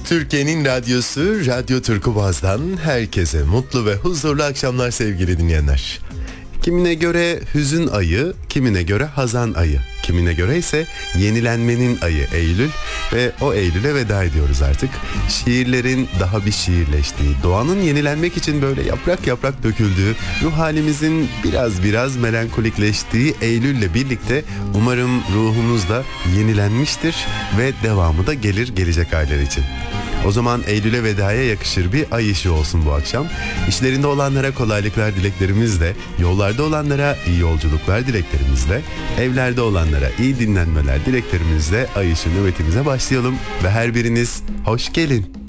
Türkiye'nin radyosu Radyo Turkubaz'dan herkese mutlu ve huzurlu akşamlar sevgili dinleyenler. Kimine göre hüzün ayı, kimine göre hazan ayı, kimine göre ise yenilenmenin ayı Eylül ve o Eylül'e veda ediyoruz artık. Şiirlerin daha bir şiirleştiği, doğanın yenilenmek için böyle yaprak yaprak döküldüğü, ruh halimizin biraz melankolikleştiği Eylül'le birlikte umarım ruhumuz da yenilenmiştir ve devamı da gelecek aylar için. O zaman Eylül'e vedaya yakışır bir ay işi olsun bu akşam. İşlerinde olanlara kolaylıklar dileklerimizle, yollarda olanlara iyi yolculuklar dileklerimizle, evlerde olanlara iyi dinlenmeler dileklerimizle ay işi nöbetimize başlayalım ve her biriniz hoş gelin.